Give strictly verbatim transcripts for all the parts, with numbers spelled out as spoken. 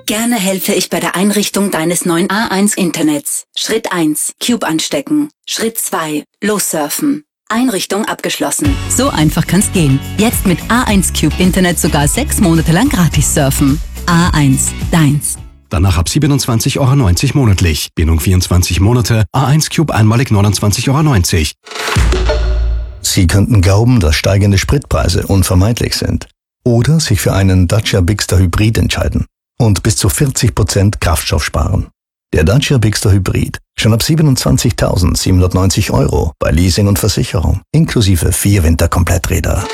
Gerne helfe ich bei der Einrichtung deines neuen A eins Internets. Schritt eins. Cube anstecken. Schritt zwei. Lossurfen. Einrichtung abgeschlossen. So einfach kann's gehen. Jetzt mit A eins Cube Internet sogar sechs Monate lang gratis surfen. A eins, deins. Danach ab siebenundzwanzig Euro neunzig monatlich. Bindung vierundzwanzig Monate. A eins Cube einmalig neunundzwanzig Euro neunzig. Sie könnten glauben, dass steigende Spritpreise unvermeidlich sind. Oder sich für einen Dacia Bigster Hybrid entscheiden und bis zu vierzig Prozent Kraftstoff sparen. Der Dacia Bigster Hybrid schon ab siebenundzwanzigtausendsiebenhundertneunzig Euro bei Leasing und Versicherung, inklusive vier Winterkompletträder.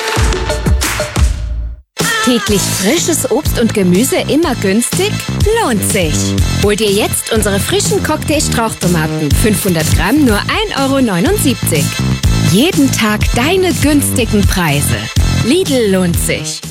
Täglich frisches Obst und Gemüse immer günstig? Lohnt sich. Hol dir jetzt unsere frischen Cocktail-Strauchtomaten. fünfhundert Gramm nur ein Euro neunundsiebzig. Jeden Tag deine günstigen Preise. Lidl lohnt sich.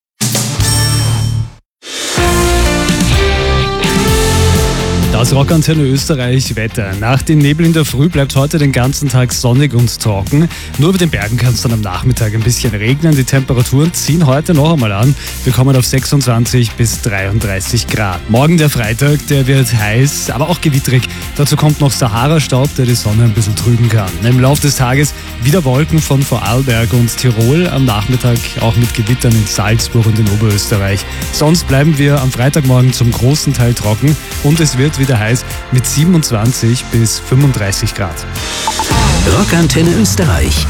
Das Rockantenne Österreich Wetter. Nach dem Nebel in der Früh bleibt heute den ganzen Tag sonnig und trocken. Nur über den Bergen kann es dann am Nachmittag ein bisschen regnen. Die Temperaturen ziehen heute noch einmal an. Wir kommen auf sechsundzwanzig bis dreiunddreißig Grad. Morgen der Freitag, der wird heiß, aber auch gewittrig. Dazu kommt noch Sahara-Staub, der die Sonne ein bisschen trüben kann. Im Laufe des Tages wieder Wolken von Vorarlberg und Tirol. Am Nachmittag auch mit Gewittern in Salzburg und in Oberösterreich. Sonst bleiben wir am Freitagmorgen zum großen Teil trocken und es wird wieder heiß mit siebenundzwanzig bis fünfunddreißig Grad. Rockantenne Österreich.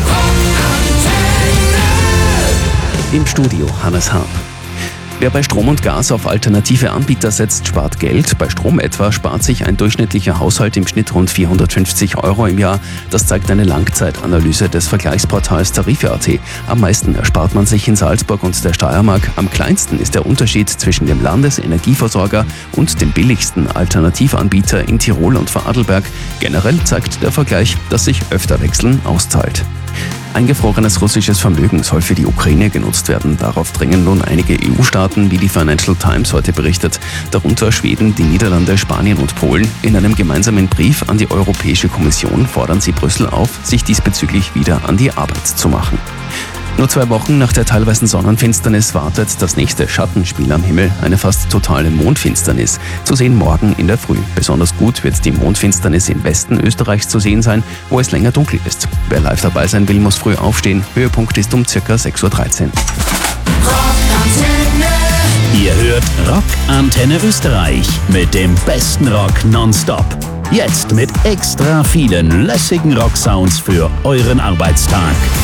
Im Studio Hannes Harp. Wer bei Strom und Gas auf alternative Anbieter setzt, spart Geld. Bei Strom etwa spart sich ein durchschnittlicher Haushalt im Schnitt rund vierhundertfünfzig Euro im Jahr. Das zeigt eine Langzeitanalyse des Vergleichsportals Tarife Punkt at. Am meisten erspart man sich in Salzburg und der Steiermark. Am kleinsten ist der Unterschied zwischen dem Landesenergieversorger und dem billigsten Alternativanbieter in Tirol und Vorarlberg. Generell zeigt der Vergleich, dass sich öfter Wechseln auszahlt. Eingefrorenes russisches Vermögen soll für die Ukraine genutzt werden. Darauf drängen nun einige E U-Staaten, wie die Financial Times heute berichtet, darunter Schweden, die Niederlande, Spanien und Polen. In einem gemeinsamen Brief an die Europäische Kommission fordern sie Brüssel auf, sich diesbezüglich wieder an die Arbeit zu machen. Nur zwei Wochen nach der teilweisen Sonnenfinsternis wartet das nächste Schattenspiel am Himmel, eine fast totale Mondfinsternis. Zu sehen morgen in der Früh. Besonders gut wird die Mondfinsternis im Westen Österreichs zu sehen sein, wo es länger dunkel ist. Wer live dabei sein will, muss früh aufstehen. Höhepunkt ist um ca. sechs Uhr dreizehn. Ihr hört Rockantenne Österreich mit dem besten Rock nonstop. Jetzt mit extra vielen lässigen Rocksounds für euren Arbeitstag.